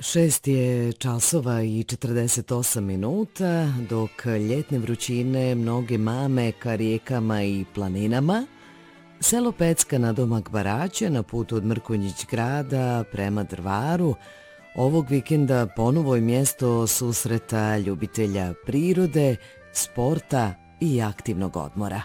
6 je časova i 48 minuta, dok ljetne vrućine mnoge mame ka rijekama i planinama, selo Pecka nadomak Baraće na putu od Mrkonjić grada prema Drvaru, ovog vikenda ponovo je mjesto susreta ljubitelja prirode, sporta i aktivnog odmora.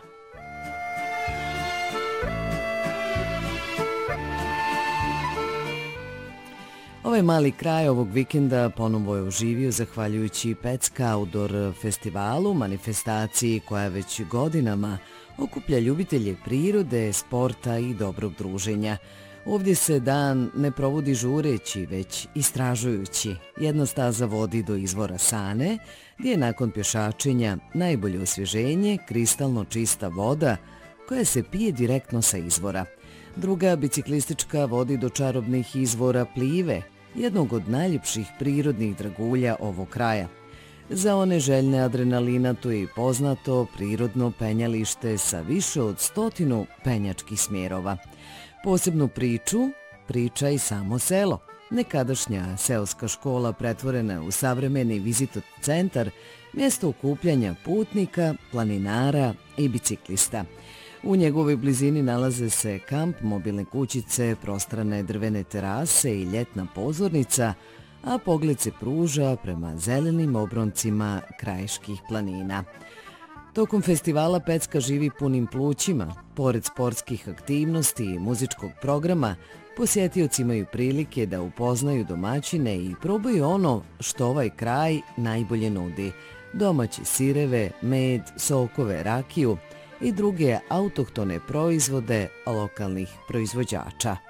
Ovaj mali kraj ovog vikenda ponovo je oživio zahvaljujući Pecka Outdoor festivalu, manifestaciji koja već godinama okuplja ljubitelje prirode, sporta i dobrog druženja. Ovdje se dan ne provodi žureći, već istražujući. Jedna staza vodi do izvora Sane, gdje je nakon pješačenja najbolje osvježenje kristalno čista voda koja se pije direktno sa izvora. Druga biciklistička vodi do čarobnih izvora Plive, jednog od najljepših prirodnih dragulja ovog kraja. Za one željne adrenalina to je poznato prirodno penjalište sa više od 100 penjačkih smjerova. Posebnu priču priča i samo selo. Nekadašnja seoska škola pretvorena u savremeni vizitor centar, mjesto okupljanja putnika, planinara i biciklista. U njegovoj blizini nalaze se kamp, mobilne kućice, prostrane drvene terase i ljetna pozornica, a pogled se pruža prema zelenim obroncima krajiških planina. Tokom festivala Pecka živi punim plućima. Pored sportskih aktivnosti i muzičkog programa, posjetioci imaju prilike da upoznaju domaćine i probaju ono što ovaj kraj najbolje nudi. Domaće sireve, med, sokove, rakiju i druge autohtone proizvode lokalnih proizvođača.